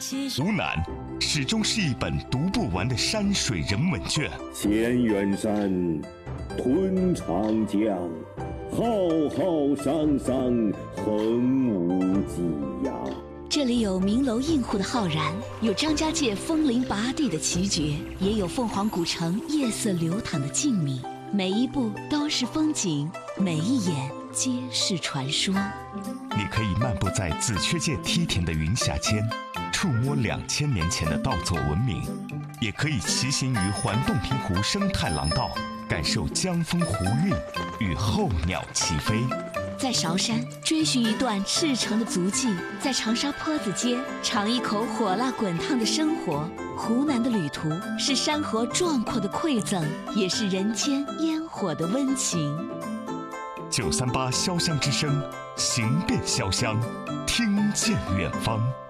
湖南始终是一本读不完的山水人文卷。 千远山，吞长江，浩浩汤汤，横无际呀。 这里有名楼映户的浩然，有张家界枫林拔地的奇绝，也有凤凰古城夜色流淌的静谧。每一步都是风景，每一眼皆是传说。 你可以漫步在紫雀界梯田的云霞间，触摸2000年前的稻作文明；也可以骑行于环洞庭湖生态廊道，感受江风湖韵与候鸟齐飞。 在韶山追寻一段赤诚的足迹，在长沙坡子街尝一口火辣滚烫的生活。湖南的旅途是山河壮阔的馈赠，也是人间烟火的温情。 938潇湘之声，行遍潇湘，听见远方。